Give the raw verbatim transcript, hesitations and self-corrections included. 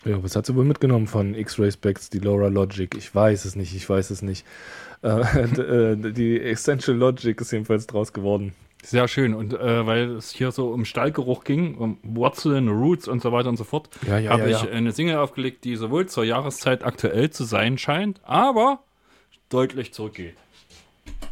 Ja, was hat sie wohl mitgenommen von X-Ray Specs, die Laura Logic? Ich weiß es nicht, ich weiß es nicht. Äh, d- äh, die Essential Logic ist jedenfalls draus geworden. Sehr schön. Und äh, weil es hier so um Stallgeruch ging, um Wurzeln, Roots und so weiter und so fort, Ja, ja, ja, habe ich ja. eine Single aufgelegt, die sowohl zur Jahreszeit aktuell zu sein scheint, aber deutlich zurückgeht.